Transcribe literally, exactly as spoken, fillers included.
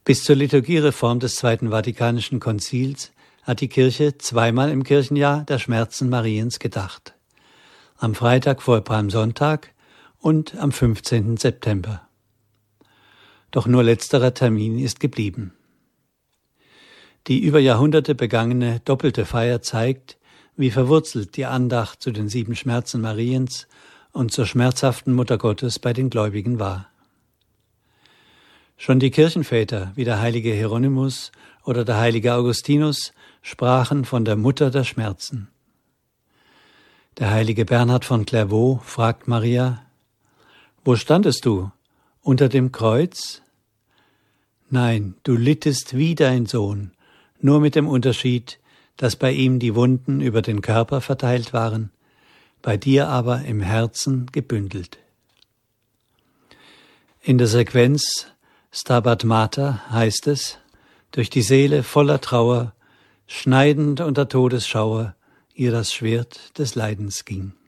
Bis zur Liturgiereform des Zweiten Vatikanischen Konzils hat die Kirche zweimal im Kirchenjahr der Schmerzen Mariens gedacht. Am Freitag vor Palmsonntag und am fünfzehnten September. Doch nur letzterer Termin ist geblieben. Die über Jahrhunderte begangene doppelte Feier zeigt, wie verwurzelt die Andacht zu den sieben Schmerzen Mariens und zur schmerzhaften Mutter Gottes bei den Gläubigen war. Schon die Kirchenväter, wie der heilige Hieronymus oder der heilige Augustinus, sprachen von der Mutter der Schmerzen. Der heilige Bernhard von Clairvaux fragt Maria: »Wo standest du? Unter dem Kreuz?« Nein, du littest wie dein Sohn, nur mit dem Unterschied, dass bei ihm die Wunden über den Körper verteilt waren, bei dir aber im Herzen gebündelt. In der Sequenz Stabat Mater heißt es: durch die Seele voller Trauer, schneidend unter Todesschauer, ihr das Schwert des Leidens ging.